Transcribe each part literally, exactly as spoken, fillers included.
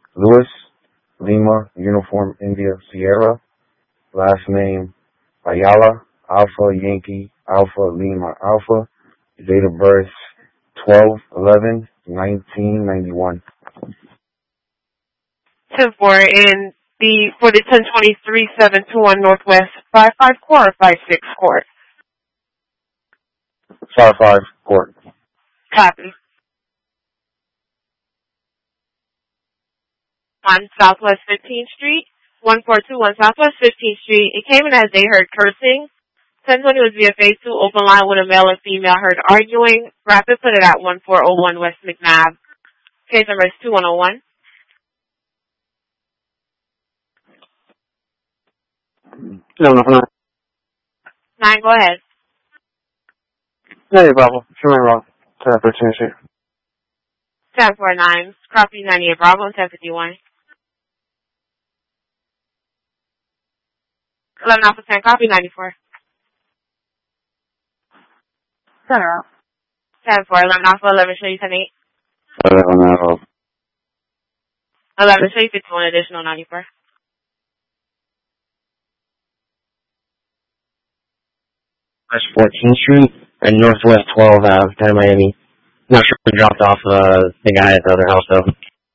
Louis, Lima, Uniform, India, Sierra. Last name, Ayala, Alpha, Yankee, Alpha, Lima, Alpha. Date of birth, twelve eleven nineteen ninety-one. ten four in the, for the ten twenty-three seven two one Northwest five five Court or five six Court? five five Court. Copy. On Southwest fifteenth Street, one four two one Southwest fifteenth Street. It came in as they heard cursing. ten twenty was via phase two, open line with a male and female heard arguing. Rapid put it at one four oh one West McNabb. Case number is two one oh one. No, no, no. Nine, go ahead. No, you're Bravo. Sure, I'm wrong. ten thirteen Street. ten four nine. Copy ninety-eight Bravo and ten fifty-one. eleven Alpha ten, copy ninety-four. Center out. ten four, eleven Alpha, eleven, show you ten eight. eleven Alpha. eleven, show you fifty-one, additional ninety-four. West fourteenth Street and Northwest twelve Ave, down in Miami. Not sure who dropped off uh, the guy at the other house, though.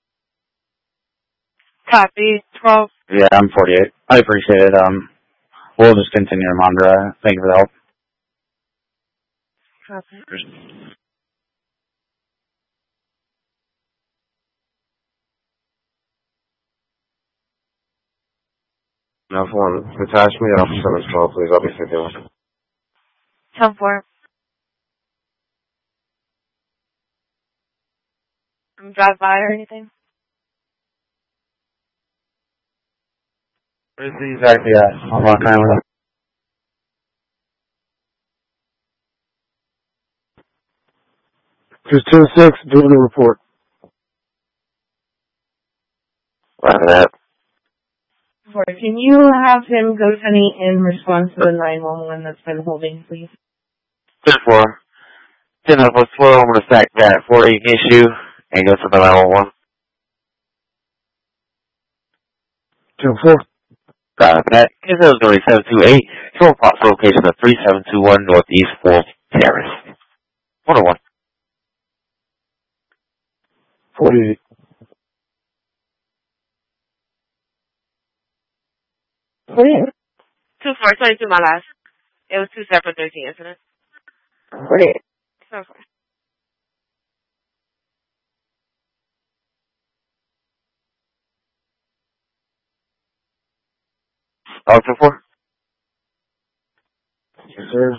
Copy, twelve. Yeah, I'm forty-eight. I appreciate it. Um, we'll just continue to monitor. Uh, thank you for the help. Copy. No, for one. Attach me off seven twelve, please. I'll be fifty-one. ten four. Drive by or anything? Where's the exactly at? I'm on camera. Just two six, doing the report. Right that. Can you have him go to any in response to the nine one one that's been holding, please? ten four. ten up with twelve, I'm going to stack that four eight issue and go to the nine one one. ten four. Got it. That is going to be seven two eight. Show a box location of three seven two one Northeast fourth Terrace. one oh one. forty-eight. forty-eight. two four, twenty-two, my last. It was two separate thirteen incidents. forty-eight. So far. Oh, two four? Yes, sir.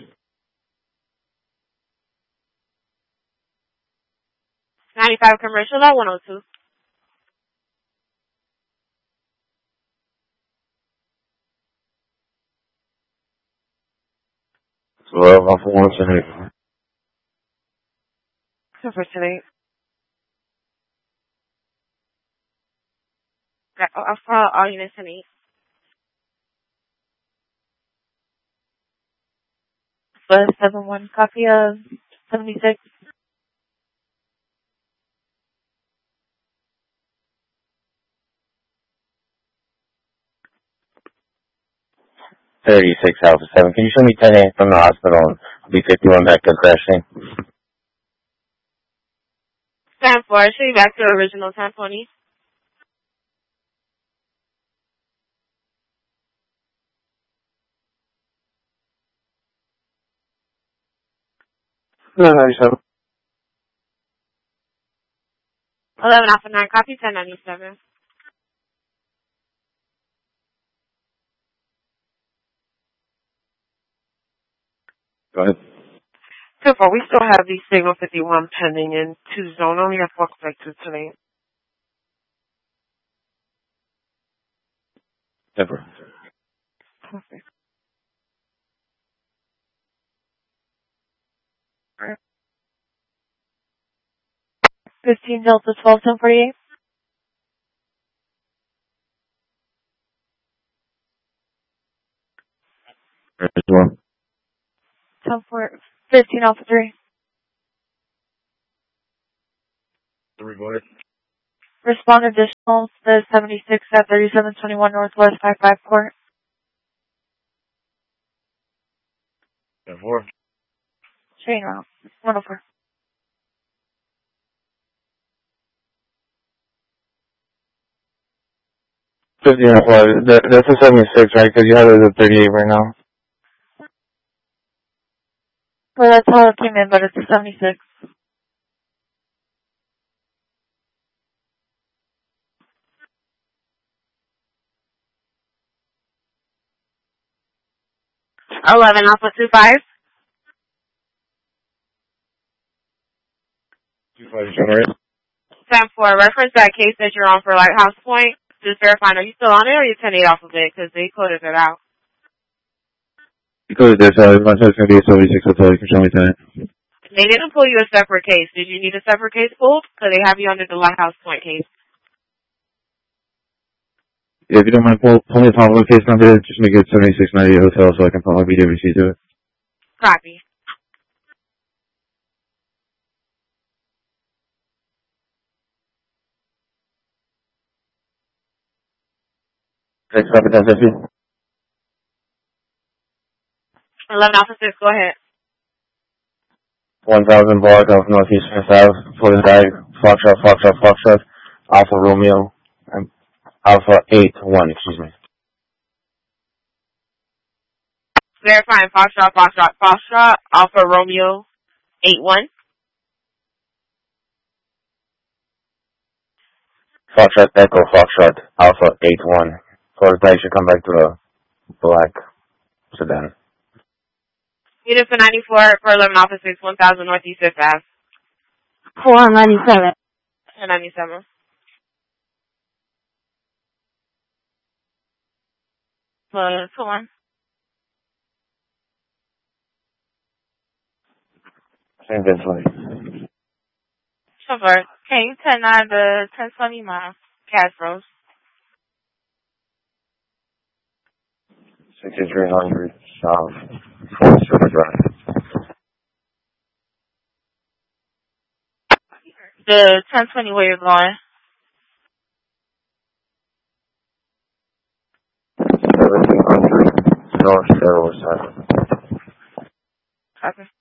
ninety-five commercial at one oh two. twelve off one seventy. So for today. Got I'll follow all units in eight. Plus seven one copy of seventy six. thirty-six Alpha seven. Can you show me ten eight from the hospital and be fifty-one back to crashing? ten four, show you back to original ten twenty. No, ninety-seven. eleven Alpha nine, copy ten ninety-seven. Go ahead. So far, we still have the signal fifty-one pending in two zone. Only have four collectors tonight. Never. Perfect. fifteen Delta twelve ten forty-eight. There's one. ten four, fifteen Alpha three. Three, go ahead. Respond additional to seventy-six at thirty-seven twenty-one Northwest five five Court. ten four. Train route. one oh four. fifty and five. That, that's a seventy-six, right? Because you have it as a thirty-eight right now. Well, that's how it came in, but it's a seventy-six. eleven Alpha two five. two five generate. ten four. Reference that case that you're on for Lighthouse Point. Just verifying, are you still on it or are you ten eight off of it? Because they coded it out. You coded this out. My it's going to be a seventy-six hotel. You can show me that. They didn't pull you a separate case. Did you need a separate case pulled? Because they have you under the Lighthouse Point case. Yeah, if you don't mind, pull, pull me a follow case number. Just make it seventy-six ninety hotel so I can put my B W C to it. Copy. Six seven ten fifty. eleven Alpha six, go ahead. One thousand block of Northeast Fifth Ave for the guy. Foxtrot, Foxtrot, Foxtrot. Alpha Romeo. And Alpha eight one. Excuse me. Verifying Foxtrot, Foxtrot, Foxtrot, Alpha Romeo eight one. Foxtrot Echo, Foxtrot Alpha eight one. For the guy should come back to the black sedan. Unit for ninety-four for eleven Alpha six, one thousand Northeast Fifth Ave. four ninety-seven. ten ninety-seven. Plus one. Same this way. Sure. Can you turn on the ten twenty miles? Castros. sixty-three hundred South Forest River Drive. The ten twenty where you're going. seventeen hundred North Arrow Side. Okay.